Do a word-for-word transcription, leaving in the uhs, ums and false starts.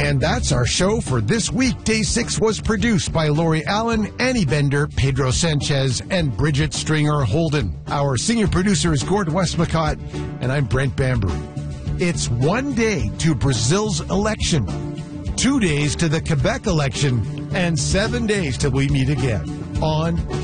And that's our show for this week. Day six was produced by Lori Allen, Annie Bender, Pedro Sanchez, and Bridget Stringer Holden. Our senior producer is Gord Westmacott, and I'm Brent Bambury. It's one day to Brazil's election, two days to the Quebec election, and seven days till we meet again on